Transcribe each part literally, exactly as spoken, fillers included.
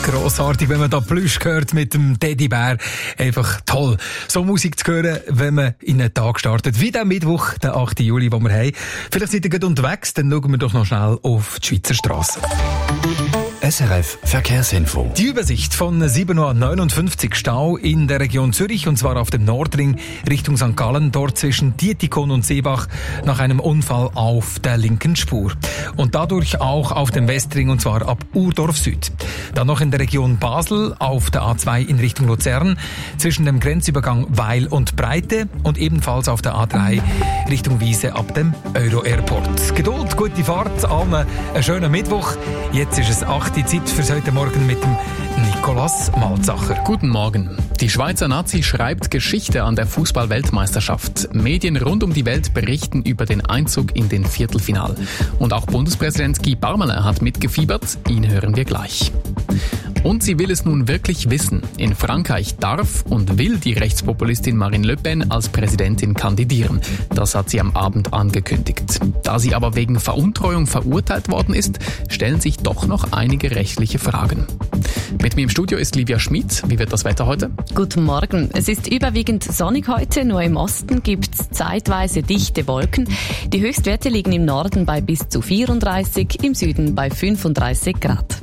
Grossartig, wenn man da Plüsch hört mit dem Teddybär. Einfach toll, so Musik zu hören, wenn man in einen Tag startet. Wie der Mittwoch, den achten Juli, den wir haben. Vielleicht seid ihr gerade unterwegs, dann schauen wir doch noch schnell auf die Schweizer Straße. S R F Verkehrsinfo. Die Übersicht von sieben Uhr neunundfünfzig Stau in der Region Zürich, und zwar auf dem Nordring Richtung Sankt Gallen, dort zwischen Dietikon und Seebach nach einem Unfall auf der linken Spur. Und dadurch auch auf dem Westring, und zwar ab Urdorf Süd. Dann noch in der Region Basel auf der A zwei in Richtung Luzern zwischen dem Grenzübergang Weil und Breite und ebenfalls auf der A drei Richtung Wiese ab dem Euro Airport. Geduld, gute Fahrt, allen einen schönen Mittwoch. Jetzt ist es acht die Zeit für heute Morgen mit dem Nikolaus Malzacher. Guten Morgen. Die Schweizer Nazi schreibt Geschichte an der Fußball-Weltmeisterschaft. Medien rund um die Welt berichten über den Einzug in den Viertelfinal. Und auch Bundespräsident Guy Parmelin hat mitgefiebert. Ihn hören wir gleich. Und sie will es nun wirklich wissen. In Frankreich darf und will die Rechtspopulistin Marine Le Pen als Präsidentin kandidieren. Das hat sie am Abend angekündigt. Da sie aber wegen Veruntreuung verurteilt worden ist, stellen sich doch noch einige rechtliche Fragen. Mit mir im Studio ist Livia Schmid. Wie wird das Wetter heute? Guten Morgen. Es ist überwiegend sonnig heute, nur im Osten gibt es zeitweise dichte Wolken. Die Höchstwerte liegen im Norden bei bis zu vierunddreißig, im Süden bei fünfunddreißig Grad.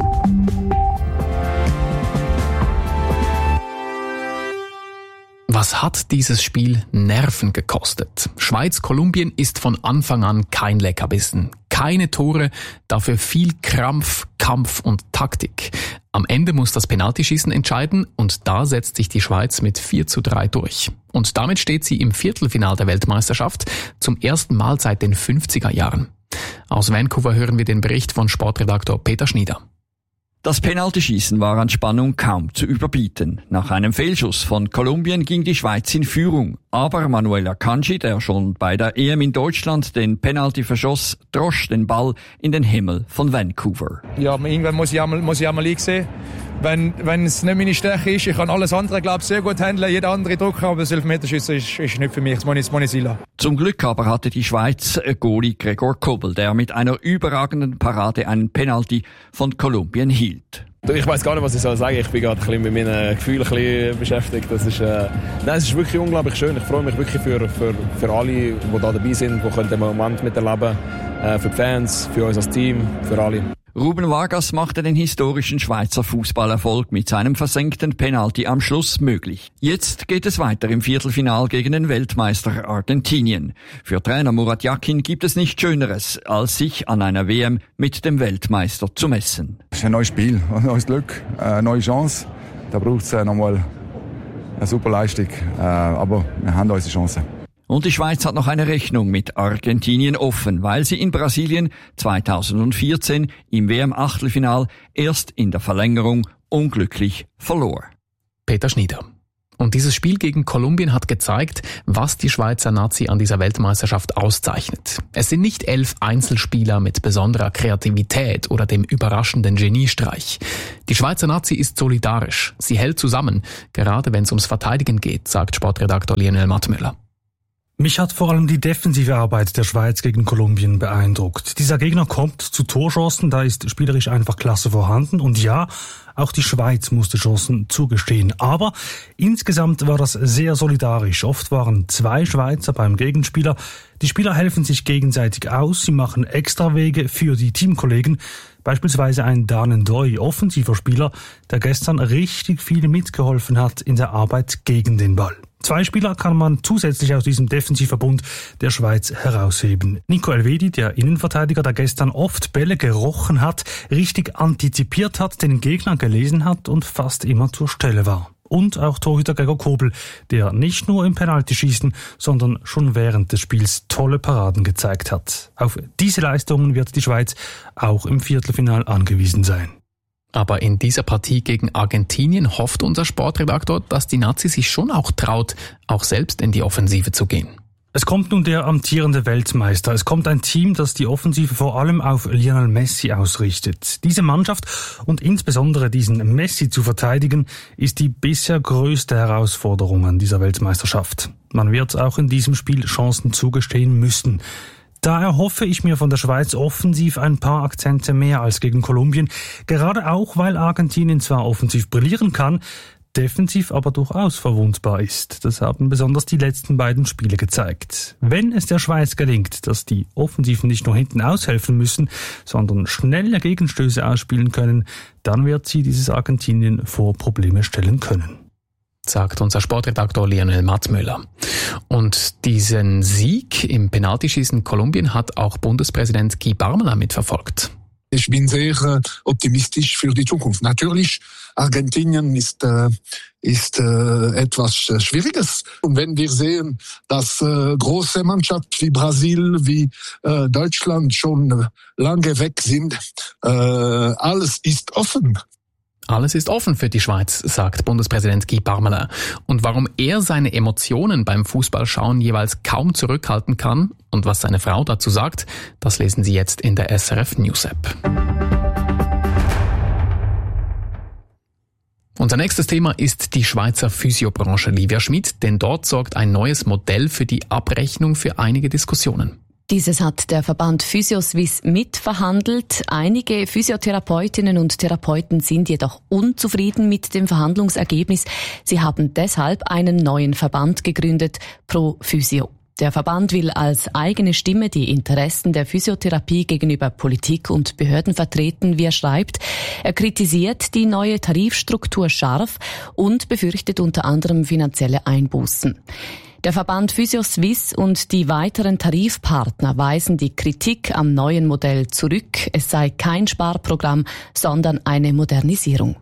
Was hat dieses Spiel Nerven gekostet? Schweiz-Kolumbien ist von Anfang an kein Leckerbissen. Keine Tore, dafür viel Krampf, Kampf und Taktik. Am Ende muss das Penaltyschießen entscheiden und da setzt sich die Schweiz mit vier zu drei durch. Und damit steht sie im Viertelfinal der Weltmeisterschaft zum ersten Mal seit den fünfziger Jahren. Aus Vancouver hören wir den Bericht von Sportredaktor Peter Schnieder. Das Penaltyschießen war an Spannung kaum zu überbieten. Nach einem Fehlschuss von Kolumbien ging die Schweiz in Führung. Aber Manuel Akanji, der schon bei der E M in Deutschland den Penalty verschoss, drosch den Ball in den Himmel von Vancouver. Ja, irgendwann muss ich einmal, muss ich einmal einsehen. Wenn, wenn es nicht meine Stärke ist, ich kann alles andere, glaube ich, sehr gut handeln, jeder andere drücken, aber das Elfmeterschießen ist, ist nicht für mich, das muss ich, das muss ich sein lassen. Zum Glück aber hatte die Schweiz Goalie Gregor Kobel, der mit einer überragenden Parade einen Penalty von Kolumbien hielt. Ich weiss gar nicht, was ich soll sagen. Ich bin gerade ein bisschen mit meinen Gefühlen ein bisschen beschäftigt. Das ist, äh, nein, es ist wirklich unglaublich schön. Ich freue mich wirklich für, für, für alle, die da dabei sind, die den Moment miterleben können. Äh, für die Fans, für uns als Team, für alle. Ruben Vargas machte den historischen Schweizer Fußballerfolg mit seinem versenkten Penalty am Schluss möglich. Jetzt geht es weiter im Viertelfinal gegen den Weltmeister Argentinien. Für Trainer Murat Yakin gibt es nichts Schöneres, als sich an einer W M mit dem Weltmeister zu messen. Es ist ein neues Spiel, ein neues Glück, eine neue Chance. Da braucht es nochmal eine super Leistung, aber wir haben unsere Chance. Und die Schweiz hat noch eine Rechnung mit Argentinien offen, weil sie in Brasilien zweitausendvierzehn im W M-Achtelfinal erst in der Verlängerung unglücklich verlor. Peter Schnieder. Und dieses Spiel gegen Kolumbien hat gezeigt, was die Schweizer Nazi an dieser Weltmeisterschaft auszeichnet. Es sind nicht elf Einzelspieler mit besonderer Kreativität oder dem überraschenden Geniestreich. Die Schweizer Nazi ist solidarisch. Sie hält zusammen, gerade wenn es ums Verteidigen geht, sagt Sportredaktor Lionel Mattmüller. Mich hat vor allem die defensive Arbeit der Schweiz gegen Kolumbien beeindruckt. Dieser Gegner kommt zu Torchancen, da ist spielerisch einfach Klasse vorhanden. Und ja, auch die Schweiz musste Chancen zugestehen. Aber insgesamt war das sehr solidarisch. Oft waren zwei Schweizer beim Gegenspieler. Die Spieler helfen sich gegenseitig aus. Sie machen Extrawege für die Teamkollegen. Beispielsweise ein Dan N'Doye, offensiver Spieler, der gestern richtig viel mitgeholfen hat in der Arbeit gegen den Ball. Zwei Spieler kann man zusätzlich aus diesem Defensivverbund der Schweiz herausheben. Nico Elvedi, der Innenverteidiger, der gestern oft Bälle gerochen hat, richtig antizipiert hat, den Gegner gelesen hat und fast immer zur Stelle war. Und auch Torhüter Gregor Kobel, der nicht nur im Penaltyschießen, sondern schon während des Spiels tolle Paraden gezeigt hat. Auf diese Leistungen wird die Schweiz auch im Viertelfinal angewiesen sein. Aber in dieser Partie gegen Argentinien hofft unser Sportredaktor, dass die Nazi sich schon auch traut, auch selbst in die Offensive zu gehen. Es kommt nun der amtierende Weltmeister. Es kommt ein Team, das die Offensive vor allem auf Lionel Messi ausrichtet. Diese Mannschaft und insbesondere diesen Messi zu verteidigen, ist die bisher größte Herausforderung an dieser Weltmeisterschaft. Man wird auch in diesem Spiel Chancen zugestehen müssen. Da erhoffe ich mir von der Schweiz offensiv ein paar Akzente mehr als gegen Kolumbien, gerade auch, weil Argentinien zwar offensiv brillieren kann, defensiv aber durchaus verwundbar ist. Das haben besonders die letzten beiden Spiele gezeigt. Wenn es der Schweiz gelingt, dass die Offensiven nicht nur hinten aushelfen müssen, sondern schnelle Gegenstöße ausspielen können, dann wird sie dieses Argentinien vor Probleme stellen können. Sagt unser Sportredaktor Lionel Matzmüller. Und diesen Sieg im Penaltyschießen Kolumbien hat auch Bundespräsident Guy Parmelin mitverfolgt. Ich bin sehr äh, optimistisch für die Zukunft. Natürlich, Argentinien ist äh, ist äh, etwas äh, Schwieriges. Und wenn wir sehen, dass äh, große Mannschaften wie Brasil, wie äh, Deutschland schon äh, lange weg sind, äh, alles ist offen. Alles ist offen für die Schweiz, sagt Bundespräsident Guy Parmelin. Und warum er seine Emotionen beim Fußballschauen jeweils kaum zurückhalten kann und was seine Frau dazu sagt, das lesen Sie jetzt in der S R F News App. Unser nächstes Thema ist die Schweizer Physiobranche, Livia Schmid, denn dort sorgt ein neues Modell für die Abrechnung für einige Diskussionen. Dieses hat der Verband Physioswiss mitverhandelt. Einige Physiotherapeutinnen und Therapeuten sind jedoch unzufrieden mit dem Verhandlungsergebnis. Sie haben deshalb einen neuen Verband gegründet, Pro Physio. Der Verband will als eigene Stimme die Interessen der Physiotherapie gegenüber Politik und Behörden vertreten, wie er schreibt. Er kritisiert die neue Tarifstruktur scharf und befürchtet unter anderem finanzielle Einbußen. Der Verband Physioswiss und die weiteren Tarifpartner weisen die Kritik am neuen Modell zurück. Es sei kein Sparprogramm, sondern eine Modernisierung.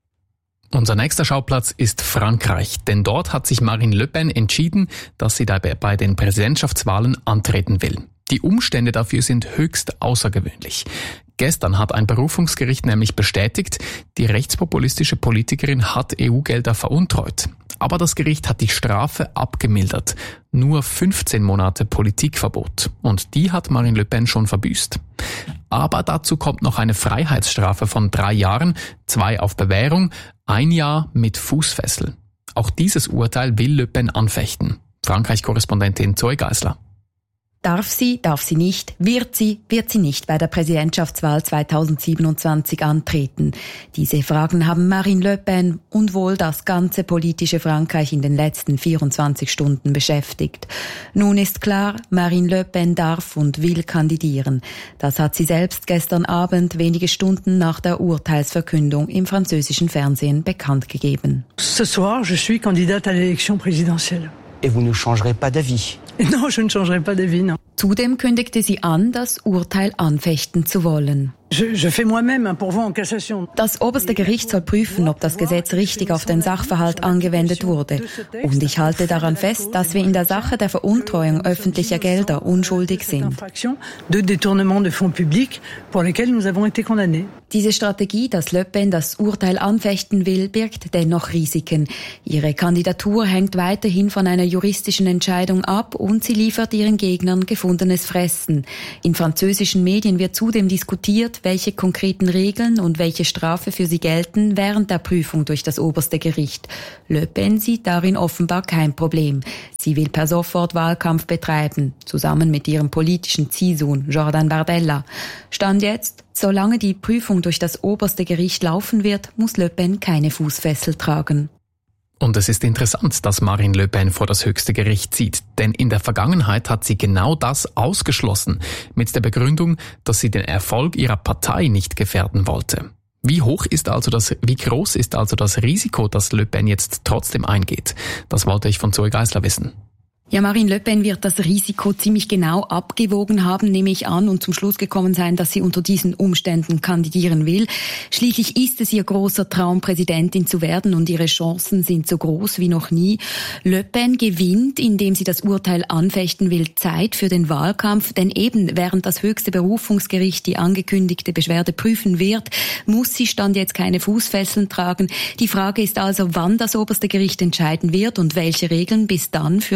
Unser nächster Schauplatz ist Frankreich, denn dort hat sich Marine Le Pen entschieden, dass sie dabei bei den Präsidentschaftswahlen antreten will. Die Umstände dafür sind höchst außergewöhnlich. Gestern hat ein Berufungsgericht nämlich bestätigt, die rechtspopulistische Politikerin hat E U-Gelder veruntreut. Aber das Gericht hat die Strafe abgemildert. Nur fünfzehn Monate Politikverbot. Und die hat Marine Le Pen schon verbüßt. Aber dazu kommt noch eine Freiheitsstrafe von drei Jahren, zwei auf Bewährung, ein Jahr mit Fußfessel. Auch dieses Urteil will Le Pen anfechten. Frankreich-Korrespondentin Zoe Geisler. Darf sie, darf sie nicht, wird sie, wird sie nicht bei der Präsidentschaftswahl zweitausendsiebenundzwanzig antreten? Diese Fragen haben Marine Le Pen und wohl das ganze politische Frankreich in den letzten vierundzwanzig Stunden beschäftigt. Nun ist klar, Marine Le Pen darf und will kandidieren. Das hat sie selbst gestern Abend, wenige Stunden nach der Urteilsverkündung im französischen Fernsehen bekannt gegeben. Ce soir, je suis candidate à l'élection présidentielle. Et vous ne changerez pas d'avis? Non, je ne changerai pas d'avis, non. Zudem kündigte sie an, das Urteil anfechten zu wollen. Je, je fais moi-même un pourvoi en cassation. Das oberste Gericht soll prüfen, ob das Gesetz richtig auf den Sachverhalt angewendet wurde. Und ich halte daran fest, dass wir in der Sache der Veruntreuung öffentlicher Gelder unschuldig sind. De détournement de fonds publics pour lesquels nous avons été condamnés. Diese Strategie, dass Le Pen das Urteil anfechten will, birgt dennoch Risiken. Ihre Kandidatur hängt weiterhin von einer juristischen Entscheidung ab und sie liefert ihren Gegnern gefundenes Fressen. In französischen Medien wird zudem diskutiert, welche konkreten Regeln und welche Strafe für sie gelten während der Prüfung durch das oberste Gericht. Le Pen sieht darin offenbar kein Problem. Sie will per sofort Wahlkampf betreiben, zusammen mit ihrem politischen Ziehsohn Jordan Bardella. Stand jetzt, solange die Prüfung durch das oberste Gericht laufen wird, muss Le Pen keine Fußfessel tragen. Und es ist interessant, dass Marine Le Pen vor das höchste Gericht zieht, denn in der Vergangenheit hat sie genau das ausgeschlossen, mit der Begründung, dass sie den Erfolg ihrer Partei nicht gefährden wollte. Wie hoch ist also das, wie groß ist also das Risiko, dass Le Pen jetzt trotzdem eingeht? Das wollte ich von Zoe Geisler wissen. Ja, Marine Le Pen wird das Risiko ziemlich genau abgewogen haben, nehme ich an, und zum Schluss gekommen sein, dass sie unter diesen Umständen kandidieren will. Schließlich ist es ihr großer Traum, Präsidentin zu werden, und ihre Chancen sind so groß wie noch nie. Le Pen gewinnt, indem sie das Urteil anfechten will, Zeit für den Wahlkampf, denn eben während das höchste Berufungsgericht die angekündigte Beschwerde prüfen wird, muss sie Stand jetzt keine Fußfesseln tragen. Die Frage ist also, wann das oberste Gericht entscheiden wird und welche Regeln bis dann für Le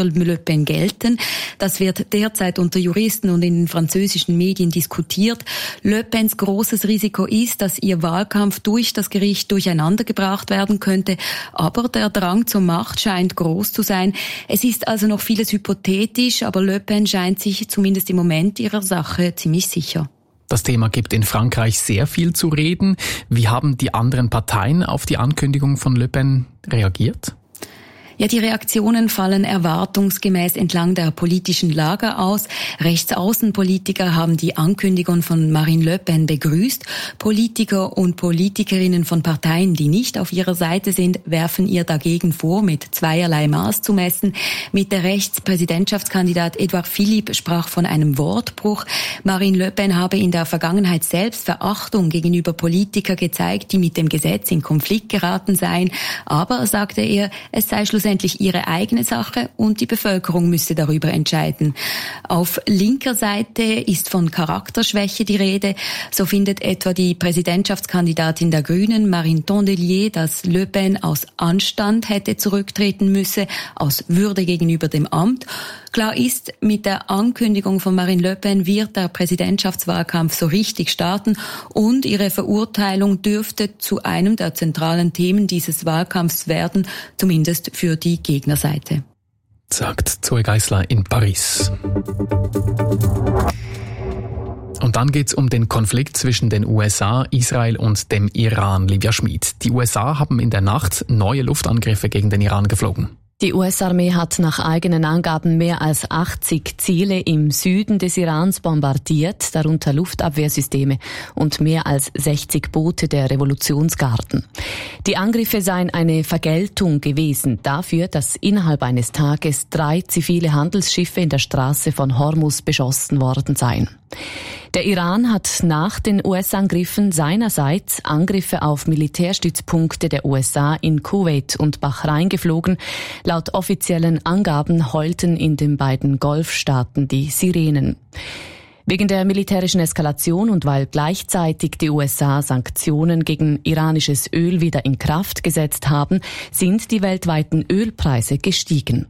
Pen gelten. Das wird derzeit unter Juristen und in den französischen Medien diskutiert. Le Pens großes Risiko ist, dass ihr Wahlkampf durch das Gericht durcheinandergebracht werden könnte. Aber der Drang zur Macht scheint groß zu sein. Es ist also noch vieles hypothetisch, aber Le Pen scheint sich zumindest im Moment ihrer Sache ziemlich sicher. Das Thema gibt in Frankreich sehr viel zu reden. Wie haben die anderen Parteien auf die Ankündigung von Le Pen reagiert? Ja, die Reaktionen fallen erwartungsgemäß entlang der politischen Lager aus. Rechtsaußenpolitiker haben die Ankündigung von Marine Le Pen begrüßt. Politiker und Politikerinnen von Parteien, die nicht auf ihrer Seite sind, werfen ihr dagegen vor, mit zweierlei Maß zu messen. Mit der Rechtspräsidentschaftskandidat Edouard Philippe sprach von einem Wortbruch. Marine Le Pen habe in der Vergangenheit selbst Verachtung gegenüber Politikern gezeigt, die mit dem Gesetz in Konflikt geraten seien. Aber, sagte er, es sei schlussendlich ihre eigene Sache und die Bevölkerung müsse darüber entscheiden. Auf linker Seite ist von Charakterschwäche die Rede. So findet etwa die Präsidentschaftskandidatin der Grünen, Marine Tondelier, dass Le Pen aus Anstand hätte zurücktreten müsse, aus Würde gegenüber dem Amt. Klar ist, mit der Ankündigung von Marine Le Pen wird der Präsidentschaftswahlkampf so richtig starten und ihre Verurteilung dürfte zu einem der zentralen Themen dieses Wahlkampfs werden, zumindest für die Gegnerseite. Sagt Zoe Geisler in Paris. Und dann geht's um den Konflikt zwischen den U S A, Israel und dem Iran. Livia Schmid. Die U S A haben in der Nacht neue Luftangriffe gegen den Iran geflogen. Die U S-Armee hat nach eigenen Angaben mehr als achtzig Ziele im Süden des Irans bombardiert, darunter Luftabwehrsysteme und mehr als sechzig Boote der Revolutionsgarden. Die Angriffe seien eine Vergeltung gewesen dafür, dass innerhalb eines Tages drei zivile Handelsschiffe in der Straße von Hormuz beschossen worden seien. Der Iran hat nach den U S-Angriffen seinerseits Angriffe auf Militärstützpunkte der U S A in Kuwait und Bahrain geflogen. Laut offiziellen Angaben heulten in den beiden Golfstaaten die Sirenen. Wegen der militärischen Eskalation und weil gleichzeitig die U S A Sanktionen gegen iranisches Öl wieder in Kraft gesetzt haben, sind die weltweiten Ölpreise gestiegen.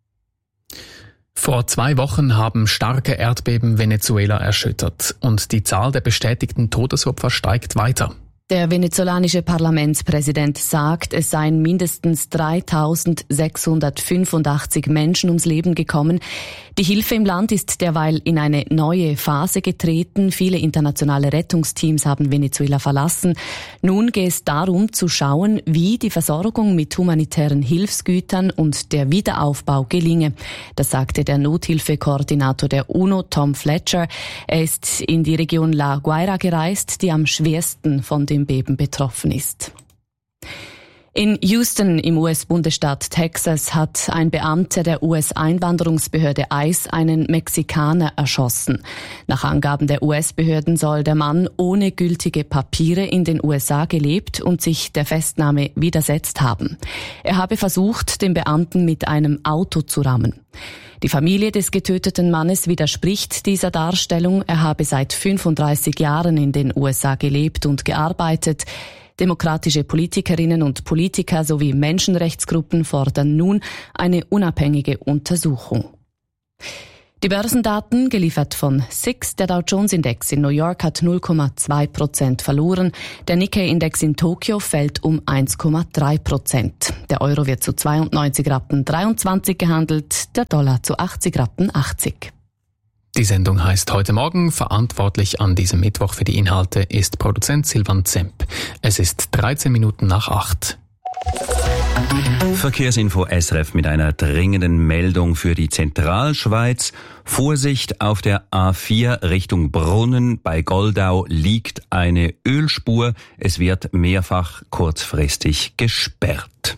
Vor zwei Wochen haben starke Erdbeben Venezuela erschüttert und die Zahl der bestätigten Todesopfer steigt weiter. Der venezolanische Parlamentspräsident sagt, es seien mindestens dreitausendsechshundertfünfundachtzig Menschen ums Leben gekommen. Die Hilfe im Land ist derweil in eine neue Phase getreten. Viele internationale Rettungsteams haben Venezuela verlassen. Nun geht es darum zu schauen, wie die Versorgung mit humanitären Hilfsgütern und der Wiederaufbau gelinge. Das sagte der Nothilfekoordinator der UNO, Tom Fletcher. Er ist in die Region La Guaira gereist, die am schwersten von dem Beben betroffen ist. In Houston im U S-Bundesstaat Texas hat ein Beamter der U S-Einwanderungsbehörde ICE einen Mexikaner erschossen. Nach Angaben der U S-Behörden soll der Mann ohne gültige Papiere in den U S A gelebt und sich der Festnahme widersetzt haben. Er habe versucht, den Beamten mit einem Auto zu rammen. Die Familie des getöteten Mannes widerspricht dieser Darstellung. Er habe seit fünfunddreißig Jahren in den U S A gelebt und gearbeitet. Demokratische Politikerinnen und Politiker sowie Menschenrechtsgruppen fordern nun eine unabhängige Untersuchung. Die Börsendaten, geliefert von S I X, der Dow Jones Index in New York hat null Komma zwei Prozent verloren, der Nikkei-Index in Tokio fällt um eins Komma drei Prozent. Der Euro wird zu zweiundneunzig Rappen dreiundzwanzig gehandelt, der Dollar zu achtzig Rappen achtzig. Die Sendung heißt heute Morgen. Verantwortlich an diesem Mittwoch für die Inhalte ist Produzent Silvan Zemp. Es ist dreizehn Minuten nach acht. Verkehrsinfo S R F mit einer dringenden Meldung für die Zentralschweiz. Vorsicht, auf der A vier Richtung Brunnen bei Goldau liegt eine Ölspur. Es wird mehrfach kurzfristig gesperrt.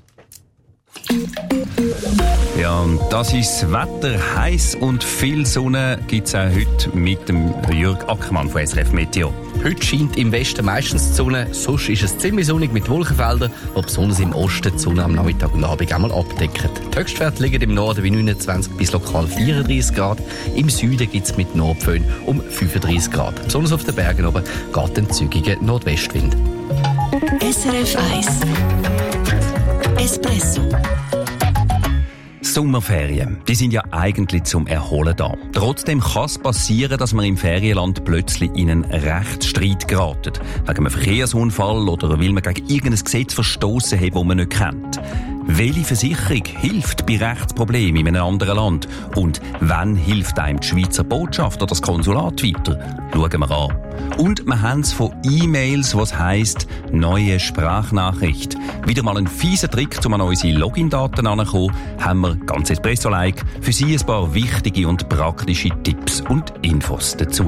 Ja, und das ist das Wetter. Heiß und viel Sonne gibt's auch heute mit dem Jürg Ackermann von S R F Meteo. Heute scheint im Westen meistens die Sonne, sonst ist es ziemlich sonnig mit Wolkenfeldern, die besonders im Osten die Sonne am Nachmittag und Abend einmal abdecken. Die Höchstwerte liegen im Norden bei neunundzwanzig bis lokal vierunddreißig Grad. Im Süden gibt es mit Nordföhn um fünfunddreißig Grad. Besonders auf den Bergen oben geht ein zügiger Nordwestwind. S R F eins Espresso. Sommerferien, die sind ja eigentlich zum Erholen da. Trotzdem kann es passieren, dass man im Ferienland plötzlich in einen Rechtsstreit geratet. Wegen einem Verkehrsunfall oder weil man gegen irgendein Gesetz verstoßen hat, das man nicht kennt. Welche Versicherung hilft bei Rechtsproblemen in einem anderen Land? Und wann hilft einem die Schweizer Botschaft oder das Konsulat weiter? Schauen wir an. Und wir haben es von E-Mails, was heisst neue Sprachnachricht. Wieder mal ein fieser Trick, um an unsere Login-Daten heranzukommen, haben wir ganz Espresso-like für Sie ein paar wichtige und praktische Tipps und Infos dazu.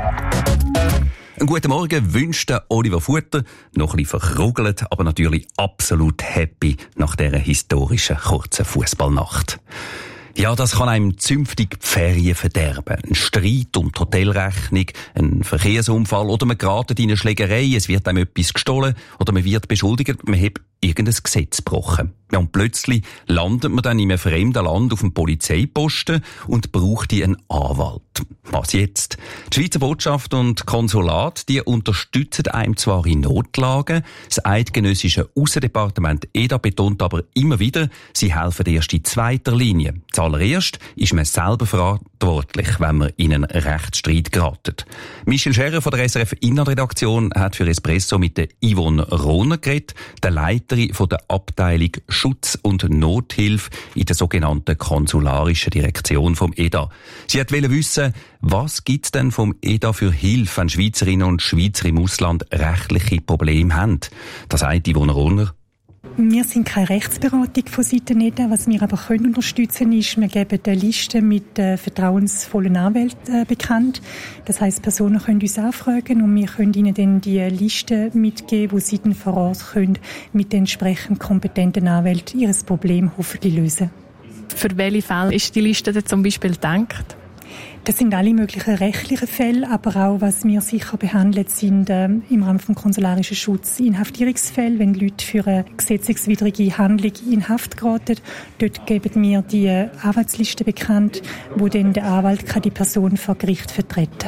Einen guten Morgen wünscht Oliver Futter, noch ein bisschen verkrugelt, aber natürlich absolut happy nach dieser historischen kurzen Fußballnacht. Ja, das kann einem zünftig die Ferien verderben. Ein Streit um die Hotelrechnung, ein Verkehrsunfall oder man gerät in eine Schlägerei, es wird einem etwas gestohlen oder man wird beschuldigt, man hat irgendein Gesetz gebrochen. Ja, und plötzlich landet man dann in einem fremden Land auf dem Polizeiposten und braucht einen Anwalt. Was jetzt? Die Schweizer Botschaft und Konsulat, die unterstützen einem zwar in Notlagen, das eidgenössische Aussendepartement E D A betont aber immer wieder, sie helfen erst in zweiter Linie. Zuallererst ist man selber verantwortlich, wenn man in einen Rechtsstreit geratet. Michel Scherer von der S R F Inlandredaktion hat für Espresso mit der Yvonne Rohner geredet, der Leiterin von der Abteilung Schutz und Nothilfe in der sogenannten konsularischen Direktion vom E D A. Sie wollte wissen, was gibt es denn vom E D A für Hilfe, wenn Schweizerinnen und Schweizer im Ausland rechtliche Probleme haben? Das sagt Yvonne Rohner. Wir sind keine Rechtsberatung von Seiten E D A. Was wir aber können unterstützen ist, wir geben eine Liste mit äh, vertrauensvollen Anwälten äh, bekannt. Das heisst, Personen können uns anfragen und wir können ihnen dann die Liste mitgeben, wo sie dann vor Ort können mit den entsprechend kompetenten Anwälten ihr Problem hoffentlich lösen. Für welche Fälle ist die Liste denn zum Beispiel gedacht? Das sind alle möglichen rechtlichen Fälle, aber auch, was wir sicher behandeln, sind äh, im Rahmen vom konsularischen Schutz Inhaftierungsfälle, wenn Leute für eine gesetzeswidrige Handlung in Haft geraten. Dort geben wir die Anwaltsliste bekannt, wo dann der Anwalt kann die Person vor Gericht vertreten.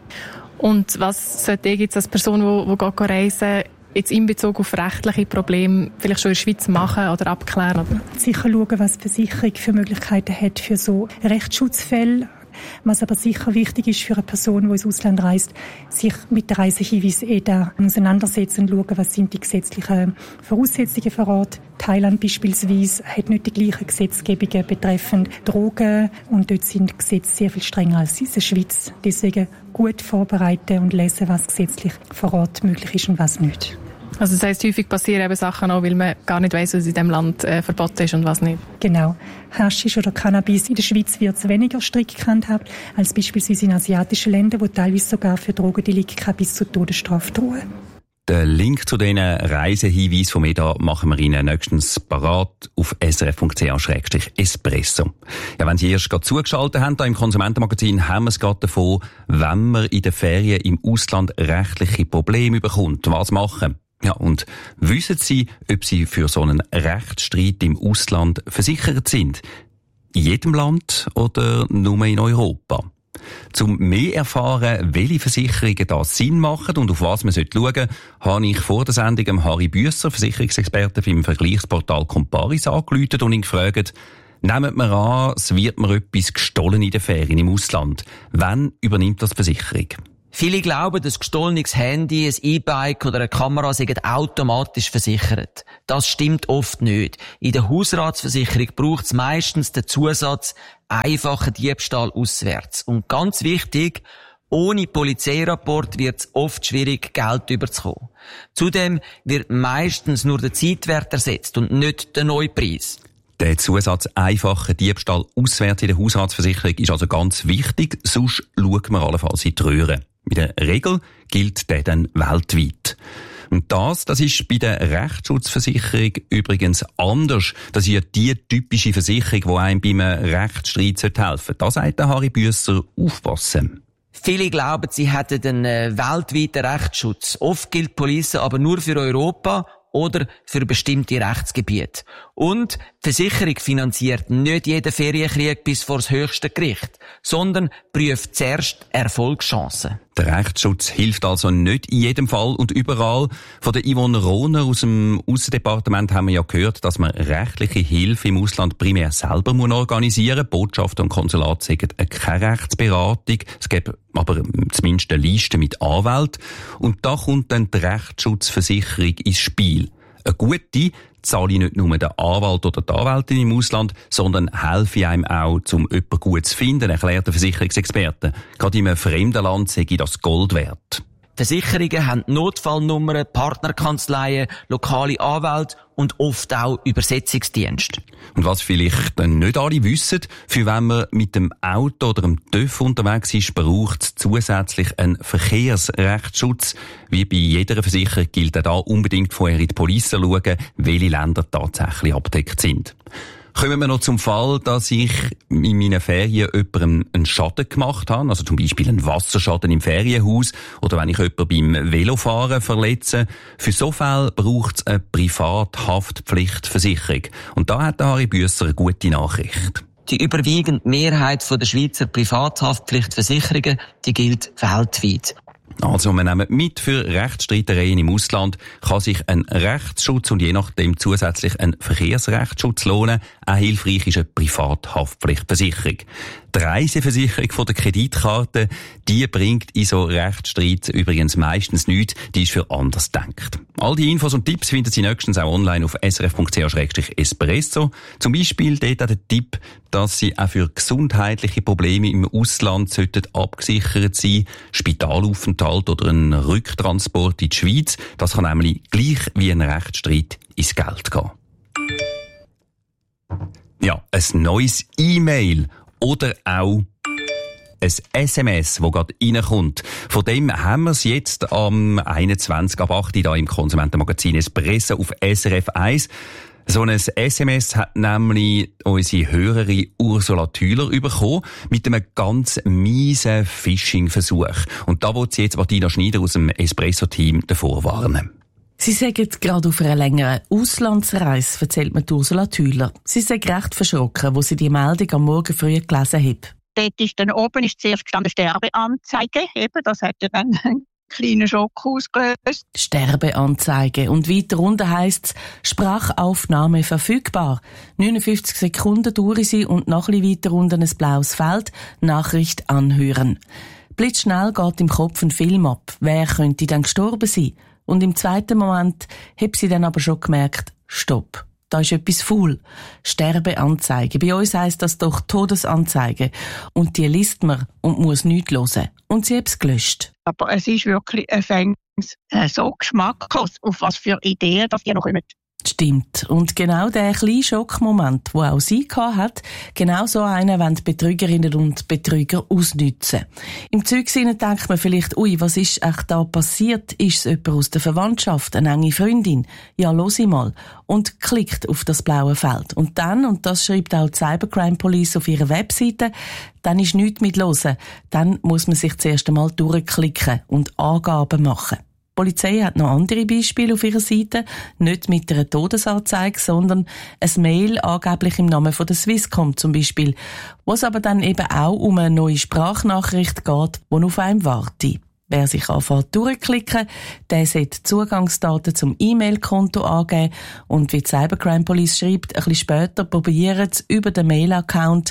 Und was sollte ich jetzt als Person, die, die reisen jetzt in Bezug auf rechtliche Probleme vielleicht schon in der Schweiz machen oder abklären? Oder? Sicher schauen, was die Versicherung für Möglichkeiten hat für so Rechtsschutzfälle. Was aber sicher wichtig ist für eine Person, die ins Ausland reist, sich mit der Reisehinweis E D A auseinandersetzen und schauen, was sind die gesetzlichen Voraussetzungen vor Ort. Thailand beispielsweise hat nicht die gleichen Gesetzgebungen betreffend Drogen und dort sind die Gesetze sehr viel strenger als in der Schweiz. Deswegen gut vorbereiten und lesen, was gesetzlich vor Ort möglich ist und was nicht. Also das heisst, häufig passieren eben Sachen auch, weil man gar nicht weiss, was in diesem Land äh, verboten ist und was nicht. Genau. Haschisch oder Cannabis in der Schweiz wird es weniger strikt gehandhabt als beispielsweise in asiatischen Ländern, wo teilweise sogar für Drogendelikte bis zur Todesstrafe drohen. Den Link zu diesen Reisehinweisen vom E D A machen wir Ihnen nächstens parat auf s r f punkt c h slash espresso. Ja, wenn Sie erst gerade zugeschaltet haben, da im Konsumentenmagazin, haben wir es gerade davon, wenn man in den Ferien im Ausland rechtliche Probleme bekommt. Was machen? Ja, und wissen Sie, ob Sie für so einen Rechtsstreit im Ausland versichert sind? In jedem Land oder nur in Europa? Zum mehr erfahren, welche Versicherungen da Sinn machen und auf was man schauen sollte, habe ich vor der Sendung Harry Büsser, Versicherungsexperte beim Vergleichsportal Comparis, angerufen und ihn gefragt, nehmen wir an, es wird mir etwas gestohlen in den Ferien im Ausland. Wann übernimmt das die Versicherung? Viele glauben, dass gestohlenes Handy, ein E-Bike oder eine Kamera sind automatisch versichert. Das stimmt oft nicht. In der Hausratsversicherung braucht es meistens den Zusatz einfacher Diebstahl auswärts. Und ganz wichtig, ohne Polizeirapport wird es oft schwierig, Geld überzukommen. Zudem wird meistens nur der Zeitwert ersetzt und nicht der Neupreis. Der Zusatz einfacher Diebstahl auswärts in der Hausratsversicherung ist also ganz wichtig, sonst schaut man allenfalls in die Röhre. In der Regel gilt der dann weltweit. Und das, das ist bei der Rechtsschutzversicherung übrigens anders. Das ist ja die typische Versicherung, die einem beim Rechtsstreit helfen sollte. Da sagt der Harry Büsser, aufpassen. Viele glauben, sie hätten einen äh, weltweiten Rechtsschutz. Oft gilt die Police aber nur für Europa oder für bestimmte Rechtsgebiete. Und die Versicherung finanziert nicht jeden Ferienkrieg bis vor das höchste Gericht, sondern prüft zuerst Erfolgschancen. Der Rechtsschutz hilft also nicht in jedem Fall und überall. Von der Yvonne Rohner aus dem Aussendepartement haben wir ja gehört, dass man rechtliche Hilfe im Ausland primär selber organisieren muss. Botschaften und Konsulat sagen keine Rechtsberatung. Es gibt aber zumindest eine Liste mit Anwälten. Und da kommt dann die Rechtsschutzversicherung ins Spiel. Eine gute zahle ich nicht nur den Anwalt oder die Anwältin im Ausland, sondern helfe einem auch, um jemanden gut zu finden, erklärt der Versicherungsexperte. Gerade in einem fremden Land sei das Gold wert. Versicherungen haben Notfallnummern, Partnerkanzleien, lokale Anwälte und oft auch Übersetzungsdienste. Und was vielleicht nicht alle wissen, für wenn man mit dem Auto oder dem T Ö F unterwegs ist, braucht es zusätzlich einen Verkehrsrechtsschutz. Wie bei jeder Versicherung gilt auch da unbedingt vorher in die Police schauen, welche Länder tatsächlich abgedeckt sind. Kommen wir noch zum Fall, dass ich in meinen Ferien jemandem einen Schaden gemacht habe, also zum Beispiel einen Wasserschaden im Ferienhaus oder wenn ich jemanden beim Velofahren verletze. Für so Fälle braucht es eine Privathaftpflichtversicherung. Und da hat Harry Büsser eine gute Nachricht. Die überwiegende Mehrheit der Schweizer Privathaftpflichtversicherungen, die gilt weltweit. Also, wir nehmen mit, für Rechtsstreitereien im Ausland kann sich ein Rechtsschutz und je nachdem zusätzlich ein Verkehrsrechtsschutz lohnen. Auch hilfreich ist eine Privathaftpflichtversicherung. Die Reiseversicherung von der Kreditkarte, die bringt in so Rechtsstreit übrigens meistens nichts, die ist für anders gedacht. All die Infos und Tipps finden Sie nächstens auch online auf s r f punkt c h slash espresso. Zum Beispiel dort auch der Tipp, dass Sie auch für gesundheitliche Probleme im Ausland sollten abgesichert sein, Spitalaufenthalt oder ein Rücktransport in die Schweiz. Das kann nämlich gleich wie ein Rechtsstreit ins Geld gehen. Ja, ein neues E-Mail oder auch ein S M S, das gerade reinkommt. Von dem haben wir es jetzt am einundzwanzigsten ab acht Uhr da im Konsumentenmagazin Espresso auf S R F eins. So ein S M S hat nämlich unsere Hörerin Ursula Thüler bekommen mit einem ganz miesen Phishing-Versuch. Und da will sie jetzt Martina Schneider aus dem Espresso-Team davor warnen. Sie sagen gerade auf einer längeren Auslandsreise, erzählt mir Ursula Thüler. Sie sind recht verschrocken, wo sie die Meldung am Morgen früh gelesen hat. Dort ist dann oben ist zuerst gestanden Sterbeanzeige. Eben, das hat ja dann einen kleinen Schock ausgelöst. Sterbeanzeige. Und weiter unten heisst es, Sprachaufnahme verfügbar. neunundfünfzig Sekunden dauern sie und noch ein bisschen weiter unten ein blaues Feld, Nachricht anhören. Blitzschnell geht im Kopf ein Film ab. Wer könnte dann gestorben sein? Und im zweiten Moment hat sie dann aber schon gemerkt, stopp, da ist etwas faul. Sterbeanzeige. Bei uns heisst das doch Todesanzeige. Und die liest man und muss nichts hören. Und sie hat es gelöscht. Aber es ist wirklich ein Fängnis, äh, so geschmacklos, auf was für Ideen, dass die noch kommen. Stimmt. Und genau der kleine Schockmoment, den auch sie hat, genau so einen wollen die Betrügerinnen und Betrüger ausnützen. Im Zeugsinne denkt man vielleicht, ui, was ist echt da passiert? Ist es jemand aus der Verwandtschaft, eine enge Freundin? Ja, los ich mal. Und klickt auf das blaue Feld. Und dann, und das schreibt auch die Cybercrime Police auf ihrer Webseite, dann ist nichts mit hören. Dann muss man sich zuerst einmal durchklicken und Angaben machen. Die Polizei hat noch andere Beispiele auf ihrer Seite, nicht mit einer Todesanzeige, sondern ein Mail angeblich im Namen von der Swisscom zum Beispiel, wo es aber dann eben auch um eine neue Sprachnachricht geht, die auf einem wartet. Wer sich anfängt durchklicken, der sollte Zugangsdaten zum E-Mail-Konto angeben und wie die Cybercrime Police schreibt, ein bisschen später probieren sie über den Mail-Account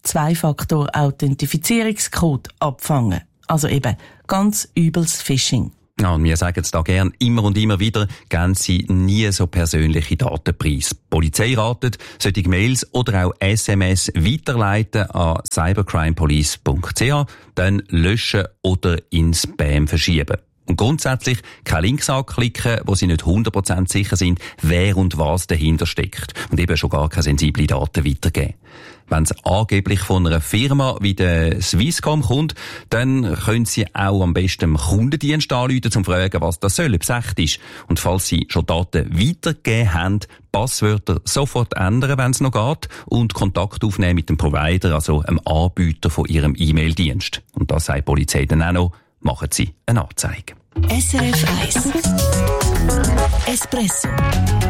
Zwei-Faktor-Authentifizierungscode abfangen. Also eben ganz übles Phishing. Ja, und wir sagen es da gern immer und immer wieder, geben Sie nie so persönliche Daten preis. Die Polizei ratet, solche Mails oder auch S M S weiterleiten an cybercrimepolice punkt c h, dann löschen oder in Spam verschieben. Und grundsätzlich keine Links anklicken, wo Sie nicht hundert Prozent sicher sind, wer und was dahinter steckt. Und eben schon gar keine sensiblen Daten weitergeben. Wenn es angeblich von einer Firma wie der Swisscom kommt, dann können Sie auch am besten dem Kundendienst anrufen, um zu fragen, was das soll, ob es echt ist. Und falls Sie schon Daten weitergegeben haben, Passwörter sofort ändern, wenn es noch geht, und Kontakt aufnehmen mit dem Provider, also einem Anbieter von Ihrem E-Mail-Dienst. Und das sagt die Polizei dann auch noch, machen Sie eine Anzeige. S R F eins Espresso